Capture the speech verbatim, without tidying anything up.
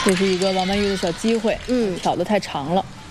这是一个王曼玉的小机会，嗯，挑的太长了。